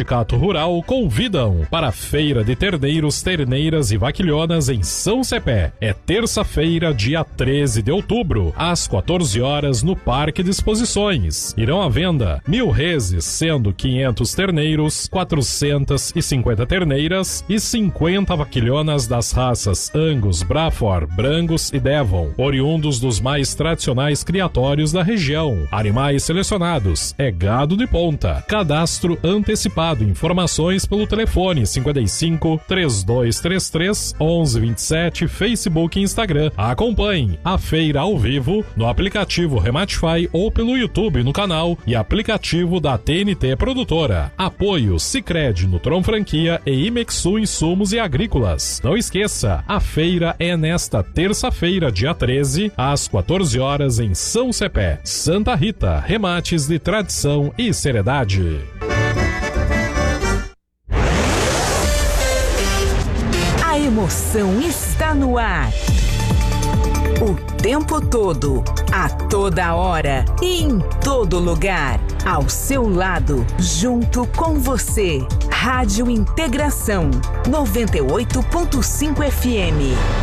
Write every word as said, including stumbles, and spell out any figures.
Sindicato Rural convidam para a Feira de Terneiros, Terneiras e Vaquilhonas em São Cepé. É terça-feira, dia treze de outubro, às quatorze horas, no Parque de Exposições. Irão à venda mil reses, sendo quinhentos terneiros, quatrocentas e cinquenta terneiras e cinquenta vaquilhonas das raças Angus, Braford, Brangus e Devon, oriundos dos mais tradicionais criatórios da região. Animais selecionados, é gado de ponta. Cadastro antecipado. Informações pelo telefone cinquenta e cinco, trinta e dois trinta e três, onze vinte e sete, Facebook e Instagram. Acompanhe a feira ao vivo no aplicativo Rematify ou pelo YouTube no canal e aplicativo da T N T Produtora. Apoio Sicredi, Nutron Franquia e Imexu Insumos e Agrícolas. Não esqueça, a feira é nesta terça-feira, dia treze, às quatorze horas, em São Cepé. Santa Rita, remates de tradição e seriedade. A emoção está no ar. O tempo todo, a toda hora e em todo lugar. Ao seu lado, junto com você. Rádio Integração noventa e oito ponto cinco F M.